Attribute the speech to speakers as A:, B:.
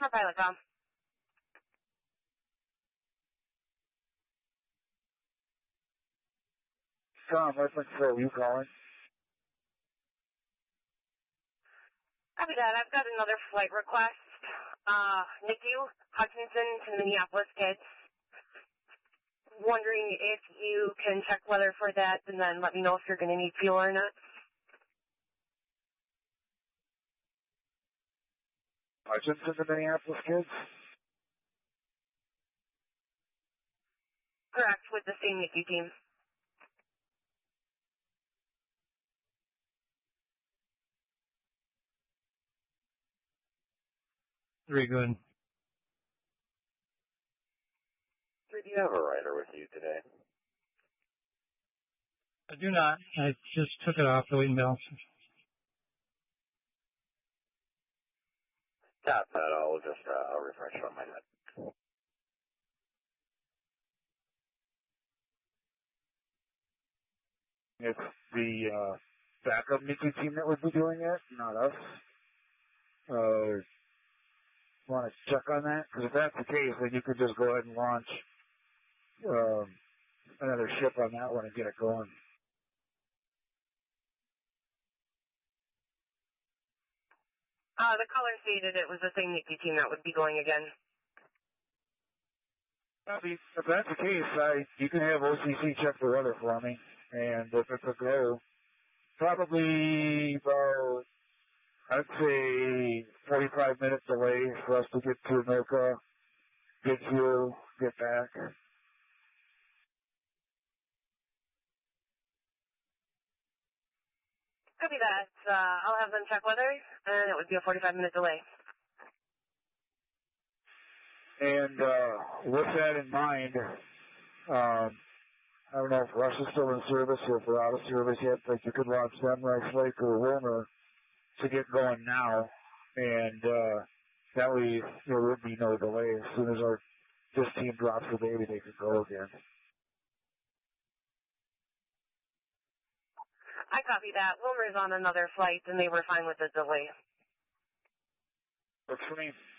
A: For pilot com.
B: Tom, what's for you calling?
A: Copy that. I've got another flight request. NICU, Hutchinson to Minneapolis kids. Wondering if you can check weather for that and then let me know if you're going to need fuel or not.
B: Hutchinson to Minneapolis kids?
A: Correct, with the same NICU team.
C: Very good.
D: Do you have a rider with you today?
C: I do not. I just took it off the waiting balance.
D: Tap that. I'll just refresh on my head.
B: It's the backup NICU team that would be doing it, not us. Want to check on that? Because if that's the case, then you could just go ahead and launch another ship on that one and get it going.
A: The caller stated it was the same NICU team that would be going again.
B: I mean, if that's the case, you can have OCC check the weather for me, and if it's a go, probably about, I'd say 45-minute delay for us to get to America, get fuel, get back.
A: Copy that. I'll have them check weather, and it would be a 45-minute delay.
B: And with that in mind, I don't know if Rush is still in service or if we're out of service yet, but you could launch Sunrise Lake or Wilmer to get going now, and that way there would be no delay. As soon as this team drops the baby, they could go again.
A: I copy that. Wilmer's on another flight, and they were fine with the delay.
B: Works for me.